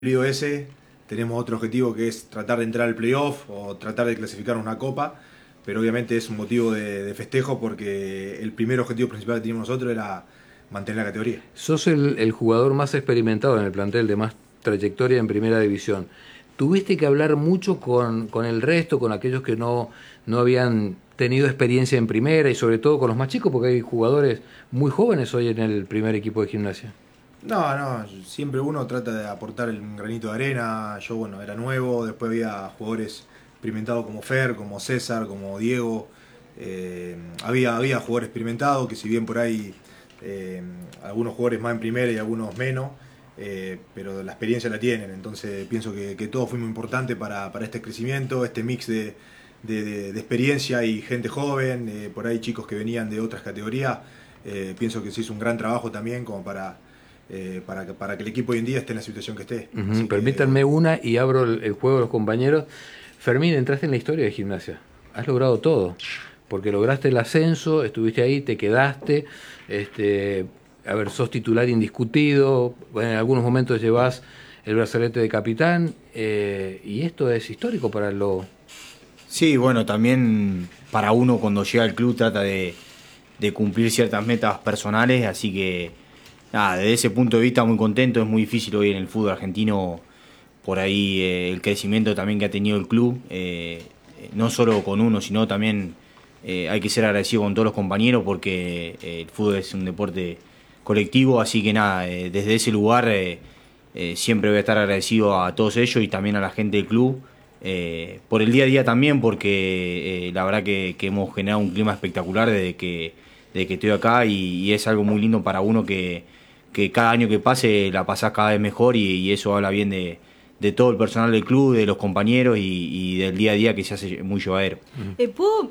cumplido ese, tenemos otro objetivo que es tratar de entrar al playoff o tratar de clasificar una copa, pero obviamente es un motivo de festejo porque el primer objetivo principal que teníamos nosotros era mantener la categoría. Sos el jugador más experimentado en el plantel, de más trayectoria en primera división. ¿Tuviste que hablar mucho con el resto, con aquellos que no habían tenido experiencia en primera y sobre todo con los más chicos, porque hay jugadores muy jóvenes hoy en el primer equipo de Gimnasia? No, siempre uno trata de aportar un granito de arena. Yo, bueno, era nuevo, después había jugadores experimentados como Fer, como César, como Diego. Había jugadores experimentados que si bien por ahí algunos jugadores más en primera y algunos menos, pero la experiencia la tienen. Entonces pienso que todo fue muy importante para este crecimiento, este mix de experiencia y gente joven, por ahí chicos que venían de otras categorías. Pienso que se hizo un gran trabajo también como para que el equipo hoy en día esté en la situación que esté. Permítanme una y abro el juego de los compañeros. Fermín, entraste en la historia de Gimnasia. Has logrado todo, porque lograste el ascenso, estuviste ahí, te quedaste, sos titular indiscutido, en algunos momentos llevas el brazalete de capitán, y esto es histórico para lo... Sí, bueno, también para uno cuando llega al club trata de cumplir ciertas metas personales, así que nada, desde ese punto de vista muy contento. Es muy difícil hoy en el fútbol argentino por ahí el crecimiento también que ha tenido el club, no solo con uno, sino también hay que ser agradecido con todos los compañeros porque el fútbol es un deporte colectivo, así que nada, desde ese lugar siempre voy a estar agradecido a todos ellos y también a la gente del club, por el día a día también, porque la verdad que hemos generado un clima espectacular desde que estoy acá y es algo muy lindo para uno que cada año que pase la pasás cada vez mejor y eso habla bien de todo el personal del club, de los compañeros y del día a día que se hace muy llevadero. ¿Puedo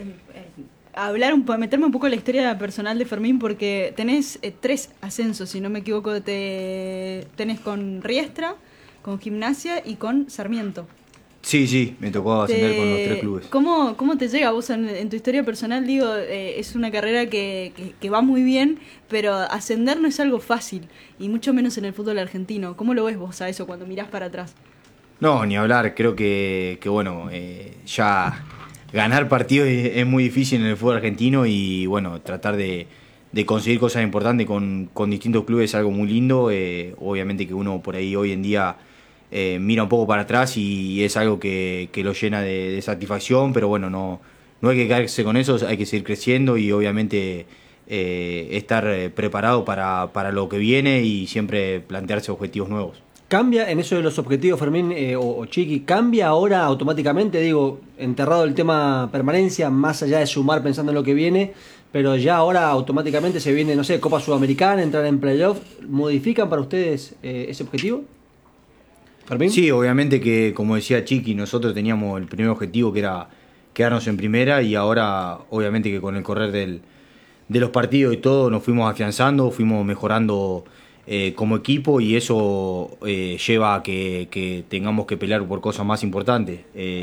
meterme un poco en la historia personal de Fermín? Porque tenés 3 ascensos, si no me equivoco, tenés con Riestra, con Gimnasia y con Sarmiento. Sí, me tocó ascender con los 3 clubes. ¿Cómo te llega a vos en tu historia personal? Digo, es una carrera que va muy bien, pero ascender no es algo fácil, y mucho menos en el fútbol argentino. ¿Cómo lo ves vos a eso cuando mirás para atrás? No, ni hablar. Creo que bueno, ya ganar partidos es muy difícil en el fútbol argentino y bueno, tratar de conseguir cosas importantes con distintos clubes es algo muy lindo. Obviamente que uno por ahí hoy en día mira un poco para atrás y es algo que lo llena de satisfacción, pero bueno, no hay que quedarse con eso, hay que seguir creciendo y obviamente estar preparado para lo que viene y siempre plantearse objetivos nuevos. ¿Cambia en eso de los objetivos, Fermín o Chiqui? ¿Cambia ahora automáticamente? Digo, enterrado el tema permanencia, más allá de sumar pensando en lo que viene, pero ya ahora automáticamente se viene, no sé, Copa Sudamericana, entrar en playoff. ¿Modifican para ustedes ese objetivo? ¿Fermín? Sí, obviamente que, como decía Chiqui, nosotros teníamos el primer objetivo que era quedarnos en primera y ahora, obviamente que con el correr de los partidos y todo, nos fuimos afianzando, fuimos mejorando como equipo y eso lleva a que tengamos que pelear por cosas más importantes.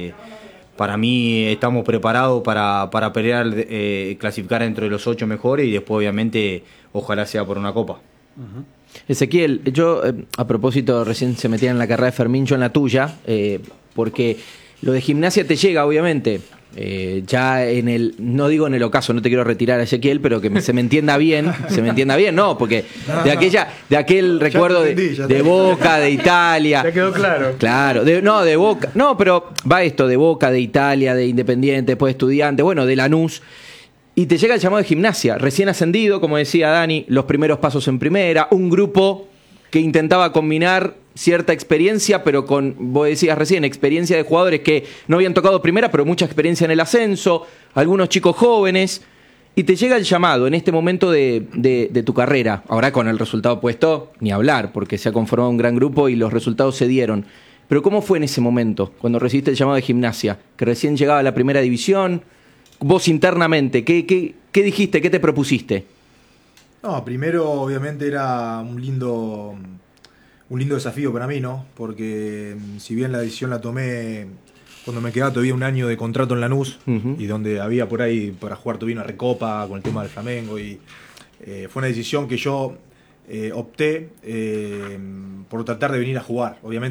Para mí estamos preparados para pelear, clasificar entre los 8 mejores y después obviamente ojalá sea por una copa. Uh-huh. Ezequiel, yo a propósito recién se metía en la carrera de Fermín, yo en la tuya, porque lo de Gimnasia te llega obviamente, ya no digo en el ocaso, no te quiero retirar a Ezequiel, pero que se me entienda bien, no, porque de aquel recuerdo de Boca, de Italia. Ya quedó claro. Claro, de Boca, no, pero va esto, de Boca, de Italia, de Independiente, después de Estudiantes, bueno, de Lanús. Y te llega el llamado de Gimnasia, recién ascendido, como decía Dani, los primeros pasos en primera, un grupo que intentaba combinar cierta experiencia, pero vos decías recién, experiencia de jugadores que no habían tocado primera, pero mucha experiencia en el ascenso, algunos chicos jóvenes, y te llega el llamado en este momento de tu carrera. Ahora con el resultado puesto, ni hablar, porque se ha conformado un gran grupo y los resultados se dieron. Pero ¿cómo fue en ese momento, cuando recibiste el llamado de Gimnasia, que recién llegaba a la primera división? Vos internamente, ¿qué dijiste? ¿Qué te propusiste? No, primero obviamente era un lindo desafío para mí, ¿no? Porque si bien la decisión la tomé cuando me quedaba todavía un año de contrato en Lanús, uh-huh, y donde había por ahí para jugar todavía una recopa con el tema del Flamengo, y fue una decisión que yo opté por tratar de venir a jugar. Obviamente